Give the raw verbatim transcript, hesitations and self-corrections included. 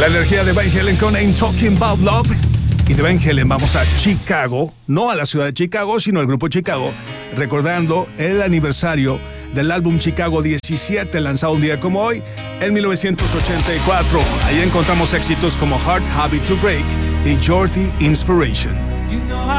La energía de Van Halen con Ain't Talking About Love. Y de Van Halen vamos a Chicago, no a la ciudad de Chicago, sino al grupo Chicago, recordando el aniversario del álbum Chicago diecisiete, lanzado un día como hoy, en mil novecientos ochenta y cuatro. Ahí encontramos éxitos como Hard Habit to Break y You're the Inspiration. You know